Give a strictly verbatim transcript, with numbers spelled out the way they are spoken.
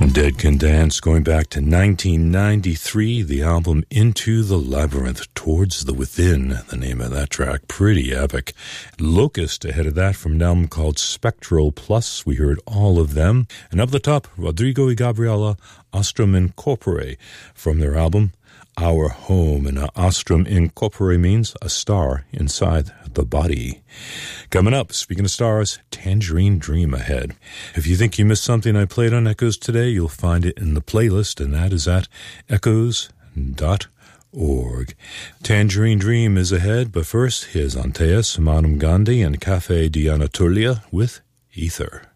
Dead Can Dance, going back to nineteen ninety-three, the album Into the Labyrinth, Towards the Within, the name of that track, pretty epic. Locust, ahead of that, from an album called Spectral Plus, we heard All of Them. And up the top, Rodrigo y Gabriela, Astrum in Corpore, from their album Our Home. And Astrum in Corpore means a star inside the body. Coming up, speaking of stars, Tangerine Dream ahead. If you think you missed something I played on Echoes today, you'll find it in the playlist, and that is at echoes dot org. Tangerine Dream is ahead, but first, here's Antaeus, Manam Gandhi, and Cafe di Anatolia with Ether.